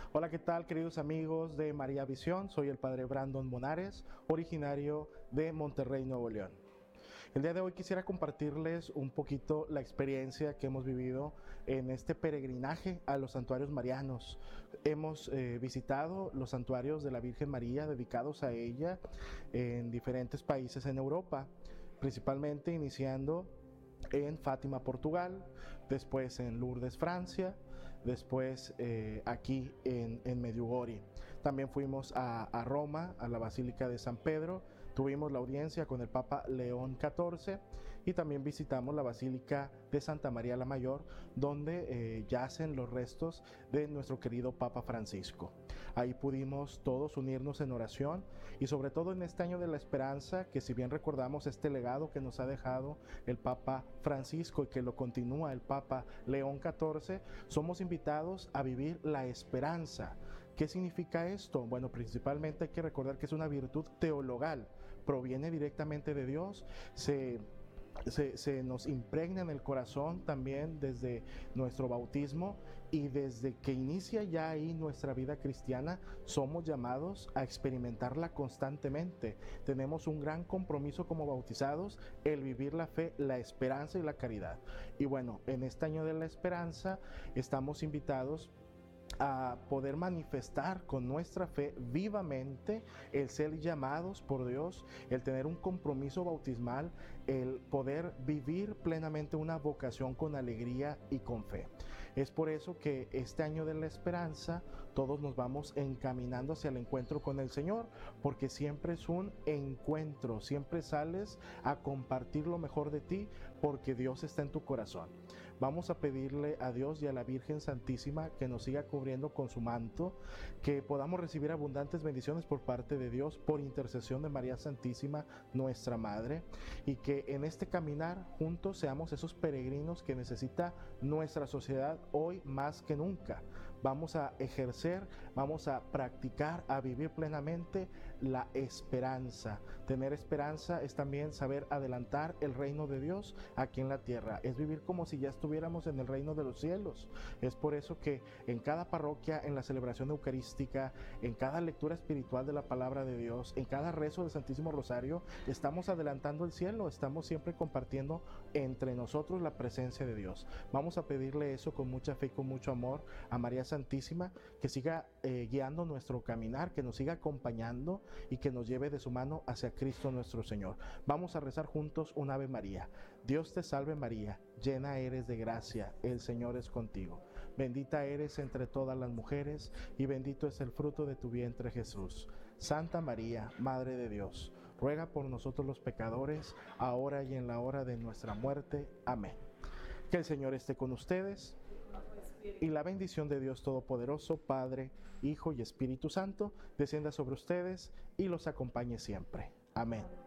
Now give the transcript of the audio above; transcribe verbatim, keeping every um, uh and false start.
Hola, ¿qué tal, queridos amigos de María Visión? Soy el Padre Brandon Monares, originario de Monterrey, Nuevo León. El día de hoy quisiera compartirles un poquito la experiencia que hemos vivido en este peregrinaje a los santuarios marianos. Hemos eh, visitado los santuarios de la Virgen María dedicados a ella en diferentes países en Europa, principalmente iniciando en Fátima, Portugal, después en Lourdes, Francia, después eh, aquí en, en Medjugorje. También fuimos a, a Roma, a la Basílica de San Pedro, tuvimos la audiencia con el Papa León catorce y también visitamos la Basílica de Santa María la Mayor, donde eh, yacen los restos de nuestro querido Papa Francisco. Ahí pudimos todos unirnos en oración y sobre todo en este año de la esperanza, que si bien recordamos este legado que nos ha dejado el Papa Francisco y que lo continúa el Papa León catorce, somos invitados a vivir la esperanza. ¿Qué significa esto? Bueno, principalmente hay que recordar que es una virtud teologal, proviene directamente de Dios, se Se, se nos impregna en el corazón también desde nuestro bautismo, y desde que inicia ya ahí nuestra vida cristiana somos llamados a experimentarla constantemente. Tenemos un gran compromiso como bautizados, el vivir la fe, la esperanza y la caridad. Y bueno, en este año de la esperanza estamos invitados a poder manifestar con nuestra fe vivamente el ser llamados por Dios, el tener un compromiso bautismal, el poder vivir plenamente una vocación con alegría y con fe. Es por eso que este año de la esperanza todos nos vamos encaminando hacia el encuentro con el Señor, porque siempre es un encuentro, siempre sales a compartir lo mejor de ti, porque Dios está en tu corazón. Vamos a pedirle a Dios y a la Virgen Santísima que nos siga cubriendo con su manto, que podamos recibir abundantes bendiciones por parte de Dios, por intercesión de María Santísima, nuestra Madre, y que en este caminar juntos seamos esos peregrinos que necesita nuestra sociedad hoy más que nunca. Vamos a ejercer, vamos a practicar, a vivir plenamente la esperanza. Tener esperanza es también saber adelantar el reino de Dios aquí en la tierra, es vivir como si ya estuviéramos en el reino de los cielos. Es por eso que en cada parroquia, en la celebración eucarística, en cada lectura espiritual de la palabra de Dios, en cada rezo del Santísimo Rosario, estamos adelantando el cielo, estamos siempre compartiendo entre nosotros la presencia de Dios. Vamos a pedirle eso con mucha fe y con mucho amor a María Santísima, que siga eh, guiando nuestro caminar, que nos siga acompañando y que nos lleve de su mano hacia Cristo nuestro Señor. Vamos a rezar juntos un Ave María. Dios te salve María, llena eres de gracia, el Señor es contigo. Bendita eres entre todas las mujeres y bendito es el fruto de tu vientre Jesús. Santa María, Madre de Dios, ruega por nosotros los pecadores, ahora y en la hora de nuestra muerte. Amén. Que el Señor esté con ustedes y la bendición de Dios Todopoderoso, Padre, Hijo y Espíritu Santo, descienda sobre ustedes y los acompañe siempre. Amén.